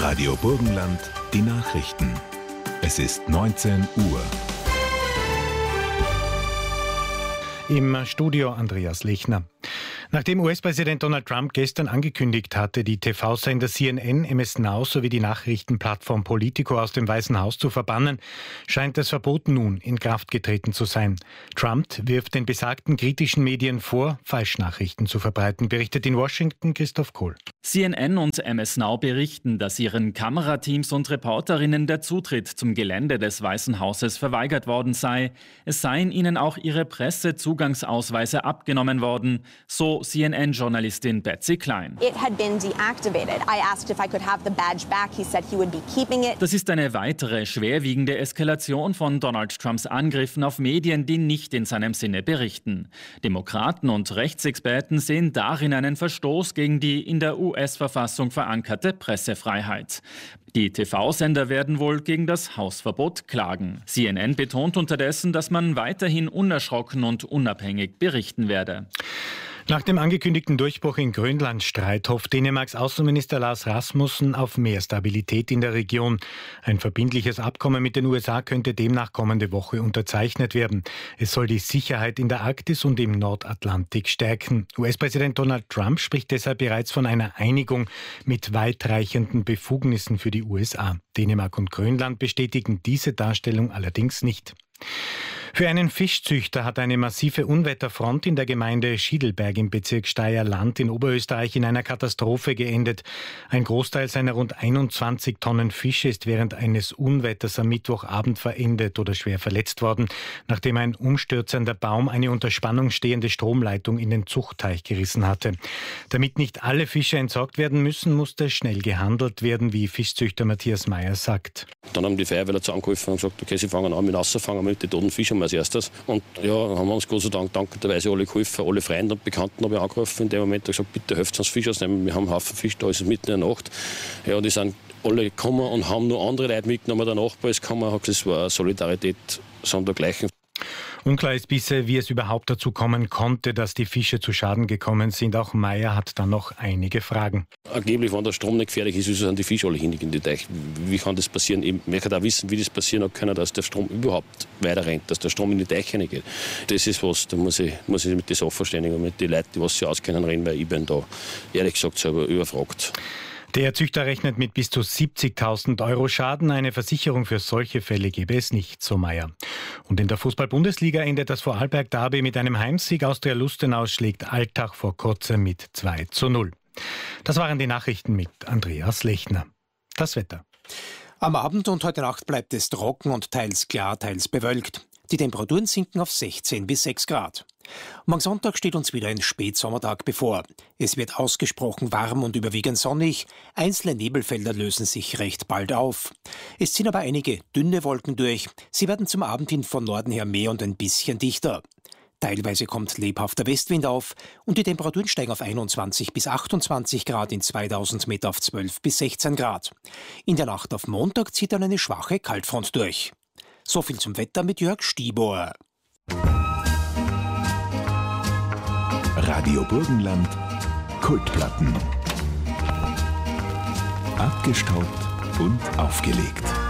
Radio Burgenland, die Nachrichten. Es ist 19 Uhr. Im Studio Andreas Lechner. Nachdem US-Präsident Donald Trump gestern angekündigt hatte, die TV-Sender CNN, MS Now sowie die Nachrichtenplattform Politico aus dem Weißen Haus zu verbannen, scheint das Verbot nun in Kraft getreten zu sein. Trump wirft den besagten kritischen Medien vor, Falschnachrichten zu verbreiten, berichtet in Washington Christoph Kohl. CNN und MS Now berichten, dass ihren Kamerateams und Reporterinnen der Zutritt zum Gelände des Weißen Hauses verweigert worden sei. Es seien ihnen auch ihre Pressezugangsausweise abgenommen worden, so CNN-Journalistin Betsy Klein. Das ist eine weitere schwerwiegende Eskalation von Donald Trumps Angriffen auf Medien, die nicht in seinem Sinne berichten. Demokraten und Rechtsexperten sehen darin einen Verstoß gegen die in der US-Verfassung verankerte Pressefreiheit. Die TV-Sender werden wohl gegen das Hausverbot klagen. CNN betont unterdessen, dass man weiterhin unerschrocken und unabhängig berichten werde. Nach dem angekündigten Durchbruch in Grönlandstreit hofft Dänemarks Außenminister Lars Rasmussen auf mehr Stabilität in der Region. Ein verbindliches Abkommen mit den USA könnte demnach kommende Woche unterzeichnet werden. Es soll die Sicherheit in der Arktis und im Nordatlantik stärken. US-Präsident Donald Trump spricht deshalb bereits von einer Einigung mit weitreichenden Befugnissen für die USA. Dänemark und Grönland bestätigen diese Darstellung allerdings nicht. Für einen Fischzüchter hat eine massive Unwetterfront in der Gemeinde Schiedelberg im Bezirk Steyr-Land in Oberösterreich in einer Katastrophe geendet. Ein Großteil seiner rund 21 Tonnen Fische ist während eines Unwetters am Mittwochabend verendet oder schwer verletzt worden, nachdem ein umstürzender Baum eine unter Spannung stehende Stromleitung in den Zuchtteich gerissen hatte. Damit nicht alle Fische entsorgt werden müssen, musste schnell gehandelt werden, wie Fischzüchter Matthias Meyer sagt. Dann haben die Feuerwehrler zusammengeholfen und gesagt, okay, sie fangen an mit Rausfangen mit den toten Fischen als erstes. Und ja, haben wir uns Gott sei Dank dankenswerterweise alle geholfen, alle Freunde und Bekannten habe ich angerufen in dem Moment und gesagt, bitte helft uns Fisch ausnehmen, wir haben einen Haufen Fisch, da ist es mitten in der Nacht. Ja, die sind alle gekommen und haben noch andere Leute mitgenommen, der Nachbar ist gekommen, das war Solidarität sondergleichen. Unklar ist bisher, wie es überhaupt dazu kommen konnte, dass die Fische zu Schaden gekommen sind. Auch Meyer hat dann noch einige Fragen. Angeblich, wenn der Strom nicht gefährlich ist, wieso sind die Fische alle hinig in die Teich? Wie kann das passieren? Ich möchte auch wissen, wie das passieren kann, dass der Strom überhaupt weiter rennt, dass der Strom in die Teiche geht. Das ist was, da muss ich mit den Sachverständigen und mit den Leuten, die was sich auskennen, reden, weil ich bin da ehrlich gesagt selber überfragt. Der Züchter rechnet mit bis zu 70.000 Euro Schaden. Eine Versicherung für solche Fälle gäbe es nicht, so Meyer. Und in der Fußball-Bundesliga endet das Vorarlberg-Derby mit einem Heimsieg. Austria Lustenau schlägt Altach vor kurzem mit 2:0. Das waren die Nachrichten mit Andreas Lechner. Das Wetter. Am Abend und heute Nacht bleibt es trocken und teils klar, teils bewölkt. Die Temperaturen sinken auf 16 bis 6 Grad. Morgen Sonntag steht uns wieder ein Spätsommertag bevor. Es wird ausgesprochen warm und überwiegend sonnig. Einzelne Nebelfelder lösen sich recht bald auf. Es ziehen aber einige dünne Wolken durch. Sie werden zum Abend hin von Norden her mehr und ein bisschen dichter. Teilweise kommt lebhafter Westwind auf und die Temperaturen steigen auf 21 bis 28 Grad, in 2000 Meter auf 12 bis 16 Grad. In der Nacht auf Montag zieht dann eine schwache Kaltfront durch. So viel zum Wetter mit Jörg Stieber. Radio Burgenland, Kultplatten. Abgestaubt und aufgelegt.